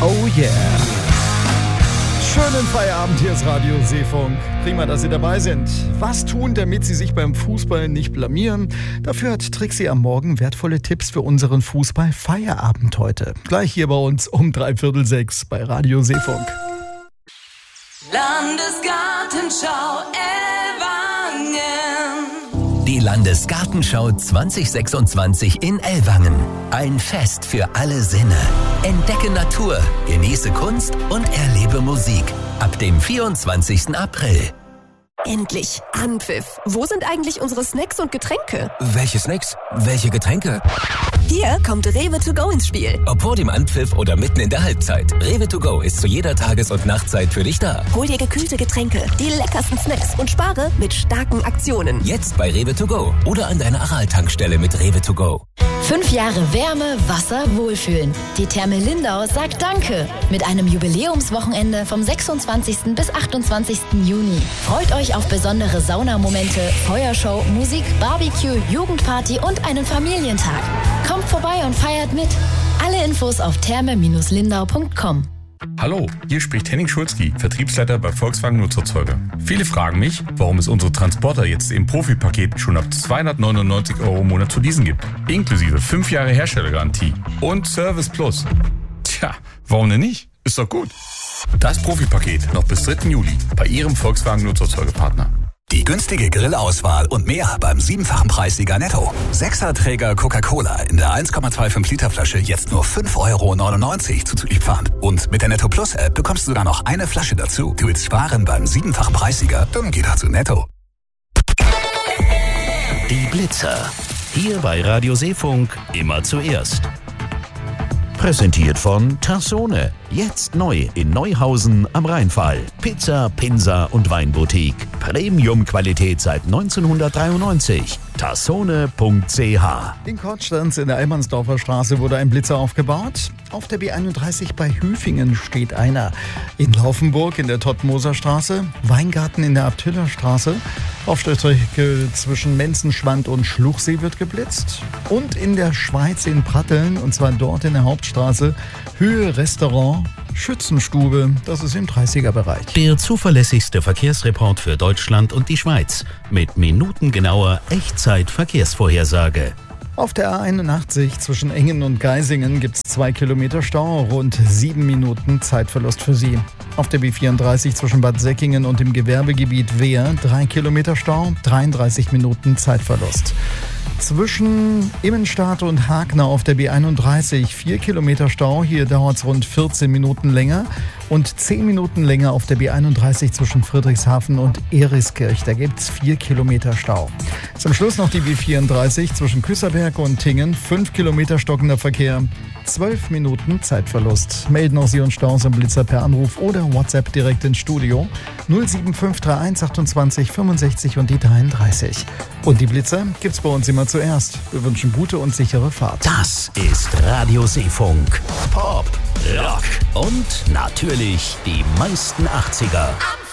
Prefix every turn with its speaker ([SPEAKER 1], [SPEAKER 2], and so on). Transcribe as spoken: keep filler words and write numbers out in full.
[SPEAKER 1] Oh yeah. Schönen Feierabend, hier ist Radio Seefunk. Prima, dass Sie dabei sind. Was tun, damit Sie sich beim Fußball nicht blamieren? Dafür hat Trixie am Morgen wertvolle Tipps für unseren Fußball-Feierabend heute. Gleich hier bei uns um dreiviertel sechs bei Radio Seefunk.
[SPEAKER 2] Landesgartenschau Ellwangen.
[SPEAKER 3] Die Landesgartenschau zwanzig sechsundzwanzig in Ellwangen. Ein Fest für alle Sinne. Entdecke Natur, genieße Kunst und erlebe Musik. Ab dem vierundzwanzigsten April.
[SPEAKER 4] Endlich Anpfiff. Wo sind eigentlich unsere Snacks und Getränke?
[SPEAKER 3] Welche Snacks? Welche Getränke?
[SPEAKER 4] Hier kommt Rewe to go ins Spiel.
[SPEAKER 3] Ob vor dem Anpfiff oder mitten in der Halbzeit. Rewe to go ist zu jeder Tages- und Nachtzeit für dich da.
[SPEAKER 4] Hol dir gekühlte Getränke, die leckersten Snacks und spare mit starken Aktionen.
[SPEAKER 3] Jetzt bei Rewe to go oder an deiner Aral-Tankstelle mit Rewe to go.
[SPEAKER 5] Fünf Jahre Wärme, Wasser, Wohlfühlen. Die Therme Lindau sagt Danke. Mit einem Jubiläumswochenende vom sechsundzwanzigsten bis achtundzwanzigsten Juni. Freut euch auf besondere Saunamomente, Feuershow, Musik, Barbecue, Jugendparty und einen Familientag. Kommt vorbei und feiert mit. Alle Infos auf therme Bindestrich lindau Punkt com.
[SPEAKER 6] Hallo, hier spricht Henning Schulzki, Vertriebsleiter bei Volkswagen Nutzerzeuger. Viele fragen mich, warum es unsere Transporter jetzt im Profi-Paket schon ab zweihundertneunundneunzig Euro im Monat zu leasen gibt. Inklusive fünf Jahre Herstellergarantie und Service Plus. Tja, warum denn nicht? Ist doch gut. Das Profi-Paket noch bis dritten Juli bei Ihrem Volkswagen Nutzerzeugerpartner.
[SPEAKER 7] Die günstige Grillauswahl und mehr beim siebenfachen Preissieger Netto. Sechserträger Coca-Cola in der eins Komma fünfundzwanzig Liter Flasche jetzt nur fünf Euro neunundneunzig zuzüglich Pfand. Und mit der Netto Plus App bekommst du sogar noch eine Flasche dazu. Du willst sparen beim siebenfachen Preissieger? Dann geh doch zu Netto.
[SPEAKER 8] Die Blitzer. Hier bei Radio Seefunk immer zuerst. Präsentiert von Tassone. Jetzt neu in Neuhausen am Rheinfall. Pizza, Pinsa und Weinboutique. Premium-Qualität seit neunzehnhundertdreiundneunzig. tassone punkt c h.
[SPEAKER 1] In Konstanz in der Elmansdorfer Straße wurde ein Blitzer aufgebaut. Auf der B einunddreißig bei Hüfingen steht einer. In Laufenburg in der Tottmoser Straße. Weingarten in der Abtiller Straße. Auf der Strecke zwischen Menzenschwand und Schluchsee wird geblitzt. Und in der Schweiz in Pratteln, und zwar dort in der Hauptstraße, Höhe Restaurant, Schützenstube, das ist im dreißiger-Bereich.
[SPEAKER 8] Der zuverlässigste Verkehrsreport für Deutschland und die Schweiz mit minutengenauer Echtzeit-Verkehrsvorhersage.
[SPEAKER 1] Auf der A einundachtzig zwischen Engen und Geisingen gibt es zwei Kilometer Stau, rund sieben Minuten Zeitverlust für Sie. Auf der B vierunddreißig zwischen Bad Säckingen und dem Gewerbegebiet Wehr drei Kilometer Stau, dreiunddreißig Minuten Zeitverlust. Zwischen Immenstadt und Hagner auf der B einunddreißig vier Kilometer Stau, hier dauert es rund vierzehn Minuten länger und zehn Minuten länger auf der B einunddreißig zwischen Friedrichshafen und Eriskirch, da gibt es vier Kilometer Stau. Zum Schluss noch die B vierunddreißig zwischen Küsserberg und Tingen, fünf Kilometer stockender Verkehr, zwölf Minuten Zeitverlust. Melden auch Sie uns Staus am Blitzer per Anruf oder WhatsApp direkt ins Studio null sieben fünf drei eins achtundzwanzig fünfundsechzig und die dreiunddreißig. Und die Blitzer gibt's bei uns immer zuerst. Wir wünschen gute und sichere Fahrt.
[SPEAKER 8] Das ist Radio Seefunk. Pop, Rock und natürlich die meisten achtziger.